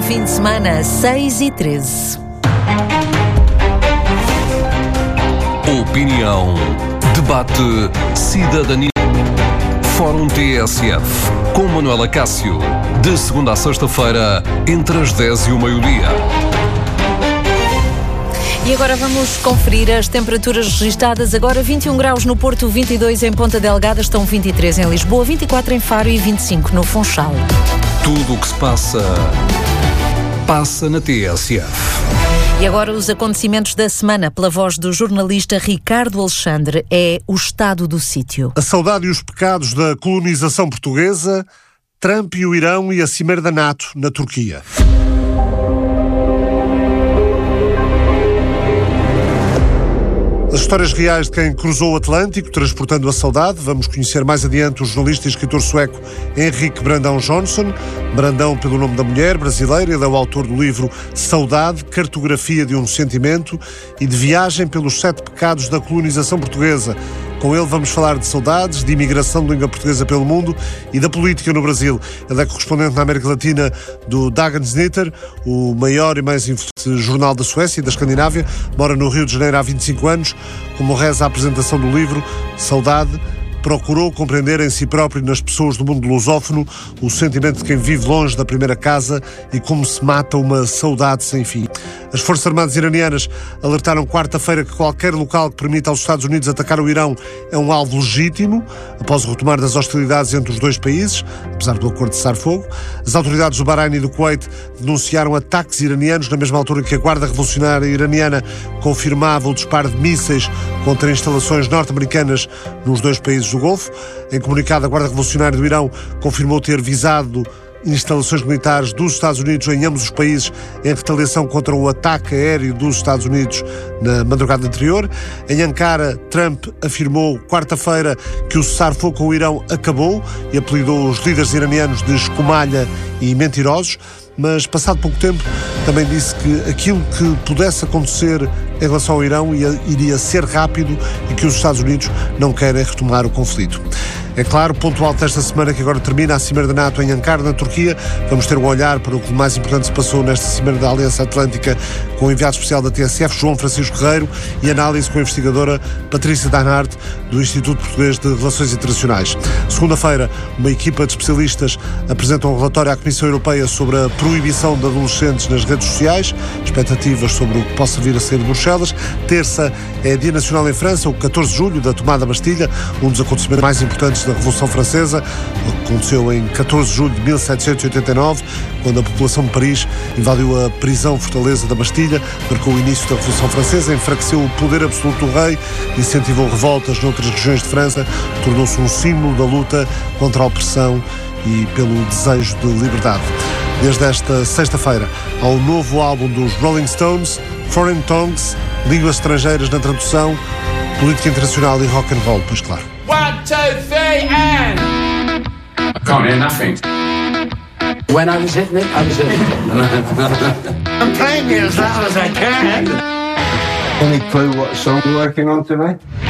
fim de semana, 6h13. Opinião, debate, cidadania. Fórum TSF, com Manuela Cássio, de segunda a sexta-feira, entre as 10 e o meio-dia. E agora vamos conferir as temperaturas registadas. Agora 21 graus no Porto, 22 em Ponta Delgada, estão 23 em Lisboa, 24 em Faro e 25 no Funchal. Tudo o que se passa na TSF. E agora os acontecimentos da semana, pela voz do jornalista Ricardo Alexandre, é o estado do sítio. A saudade e os pecados da colonização portuguesa, Trump e o Irão e a cimeira da NATO na Turquia. As histórias reais de quem cruzou o Atlântico, transportando a saudade. Vamos conhecer mais adiante o jornalista e escritor sueco Henrik Brandão Johnson. Brandão pelo nome da mulher brasileira. Ele é o autor do livro Saudade, Cartografia de um Sentimento e de Viagem pelos 7 Pecados da Colonização Portuguesa. Com ele vamos falar de saudades, de imigração de língua portuguesa pelo mundo e da política no Brasil. Ele é correspondente na América Latina do Dagens Nyheter, o maior e mais influente jornal da Suécia e da Escandinávia. Mora no Rio de Janeiro há 25 anos. Como reza a apresentação do livro, Saudade, procurou compreender em si próprio e nas pessoas do mundo lusófono o sentimento de quem vive longe da primeira casa e como se mata uma saudade sem fim. As Forças Armadas iranianas alertaram quarta-feira que qualquer local que permita aos Estados Unidos atacar o Irão é um alvo legítimo, após o retomar das hostilidades entre os dois países, apesar do acordo de cessar-fogo. As autoridades do Bahrein e do Kuwait denunciaram ataques iranianos na mesma altura que a Guarda Revolucionária iraniana confirmava o disparo de mísseis contra instalações norte-americanas nos dois países do Golfo. Em comunicado, a Guarda Revolucionária do Irão confirmou ter visado instalações militares dos Estados Unidos em ambos os países em retaliação contra o ataque aéreo dos Estados Unidos na madrugada anterior. Em Ankara, Trump afirmou quarta-feira que o cessar-fogo com o Irão acabou e apelidou os líderes iranianos de escumalha e mentirosos. Mas, passado pouco tempo, também disse que aquilo que pudesse acontecer em relação ao Irão iria ser rápido e que os Estados Unidos não querem retomar o conflito. É claro, ponto alto desta semana que agora termina a Cimeira da NATO em Ankara, na Turquia. Vamos ter um olhar para o que mais importante se passou nesta Cimeira da Aliança Atlântica com o enviado especial da TSF, João Francisco Guerreiro, e análise com a investigadora Patrícia Danhart, do Instituto Português de Relações Internacionais. Segunda-feira, uma equipa de especialistas apresenta um relatório à Comissão Europeia sobre a proibição de adolescentes nas redes sociais, expectativas sobre o que possa vir a ser de Bruxelas. Terça é Dia Nacional em França, o 14 de julho, da tomada da Bastilha, um dos acontecimentos mais importantes da Revolução Francesa. Aconteceu em 14 de julho de 1789, quando a população de Paris invadiu a prisão-fortaleza da Bastilha, marcou o início da Revolução Francesa, enfraqueceu o poder absoluto do rei, incentivou revoltas noutras regiões de França, tornou-se um símbolo da luta contra a opressão e pelo desejo de liberdade. Desde esta sexta-feira, há um novo álbum dos Rolling Stones, Foreign Tongues, línguas estrangeiras na tradução, política internacional e rock and roll, pois claro. 1, 2, 3, and... I can't hear nothing. When I was hitting it, I was hitting it. I'm playing it as loud as I can. Any clue what song we're working on tonight?